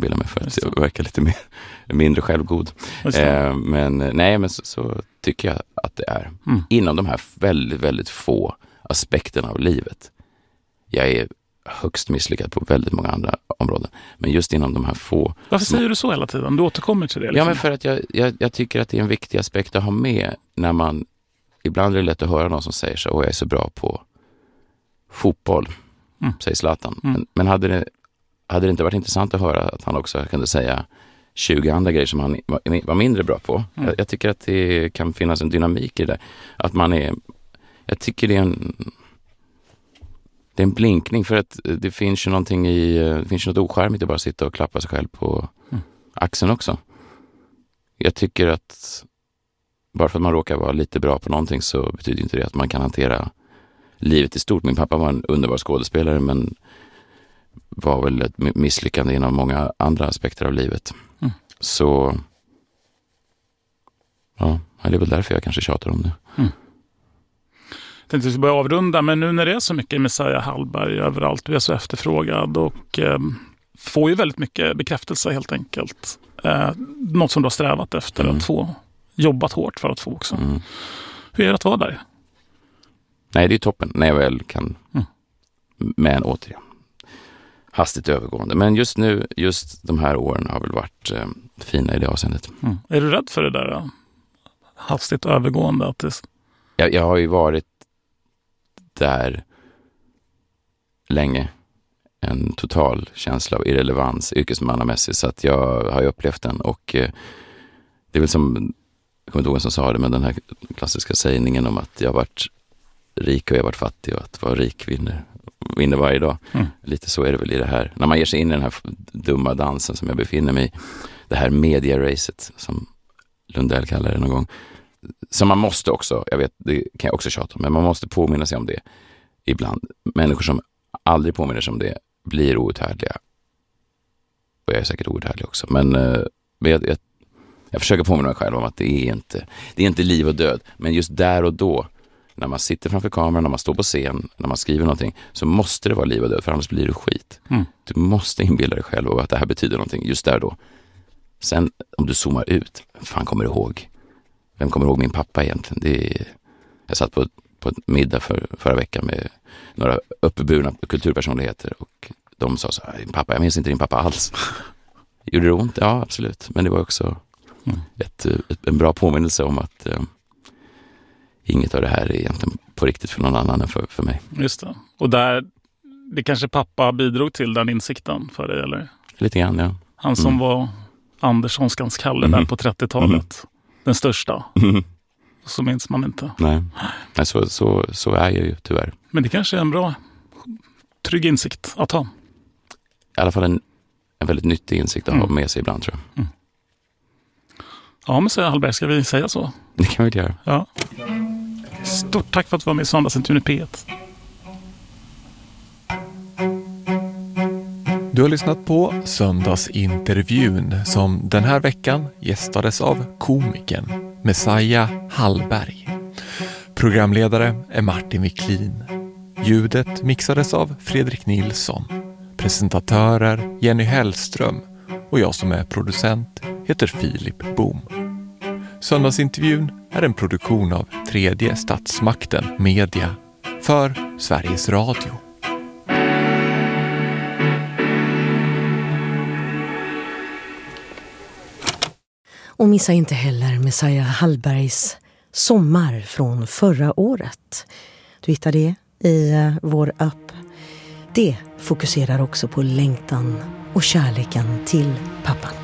inbilla mig för att jag verkar lite mindre självgod. Men så tycker jag att det är. Inom de här väldigt, väldigt få aspekterna av livet. Jag är högst misslyckad på väldigt många andra områden. Men just inom de här få... Varför säger du så hela tiden? Du återkommer till det. Liksom. Ja, men för att jag tycker att det är en viktig aspekt att ha med när man... Ibland är det lätt att höra någon som säger så, jag är så bra på fotboll, säger Zlatan. Men hade det inte varit intressant att höra att han också kunde säga 20 andra grejer som han var mindre bra på? Jag tycker att det kan finnas en dynamik i det. Att man är... Jag tycker det är en blinkning, för att det finns ju någonting det finns ju något oskärmigt att bara sitta och klappa sig själv på axeln också. Jag tycker att bara för att man råkar vara lite bra på någonting så betyder inte det att man kan hantera livet i stort. Min pappa var en underbar skådespelare, men var väl ett misslyckande inom många andra aspekter av livet. Så ja, det är väl därför jag kanske tjatar om det. Jag tänkte att vi ska börja avrunda, men nu när det är så mycket Messiah Hallberg överallt, du är så efterfrågad och får ju väldigt mycket bekräftelse helt enkelt. Något som du har strävat efter att få, jobbat hårt för att få också. Hur är det att vara där? Nej, det är toppen när jag väl kan, men återigen hastigt övergående. Men just nu, just de här åren har väl varit fina i det avseendet. Är du rädd för det där hastigt övergående? Att det... jag har ju varit där länge, en total känsla av irrelevans yrkesmannamässigt, så att jag har ju upplevt den, och det är väl som, jag kommer inte ihåg vem som sa det, men den här klassiska sägningen om att jag har varit rik och jag har varit fattig, och att vara rik vinner varje dag. Lite så är det väl i det här. När man ger sig in i den här dumma dansen som jag befinner mig i, det här media-racet som Lundell kallar det någon gång. Så man måste också, jag vet, det kan jag också tjata om, men man måste påminna sig om det ibland. Människor som aldrig påminner sig om det blir outhärdliga. Och jag är säkert outhärdlig också. Men jag försöker påminna mig själv om att det är inte liv och död. Men just där och då, när man sitter framför kameran, när man står på scen, när man skriver någonting, så måste det vara liv och död, för annars blir det skit. Du måste inbilla dig själv att det här betyder någonting just där då. Sen om du zoomar ut, fan kommer du ihåg? Vem kommer ihåg min pappa egentligen? Jag satt på ett middag förra veckan med några uppburna kulturpersonligheter, och de sa så här, pappa, jag minns inte din pappa alls. Gjorde det ont? Ja, absolut. Men det var också en bra påminnelse om att inget av det här är egentligen på riktigt för någon annan än för mig. Just det. Och det kanske pappa bidrog till den insikten för dig, eller? Lite grann, ja. Han som var Anderssonskans Kalle där på 30-talet. Den största. Så minns man inte. Nej, så är jag ju tyvärr. Men det kanske är en bra, trygg insikt att ha. I alla fall en väldigt nyttig insikt att ha med sig ibland, tror jag. Ja, men säger Hallberg, ska vi säga så? Det kan vi göra. Ja. Stort tack för att du var med i Söndagsintervjun i P1. Du har lyssnat på Söndagsintervjun som den här veckan gästades av komikern Messiah Hallberg. Programledare är Martin Wiklin. Ljudet mixades av Fredrik Nilsson. Presentatörer Jenny Hellström, och jag som är producent heter Filip Boom. Söndagsintervjun är en produktion av Tredje Statsmakten Media för Sveriges Radio. Och missa inte heller Messiah Hallbergs Sommar från förra året. Du hittar det i vår app. Det fokuserar också på längtan och kärleken till pappan.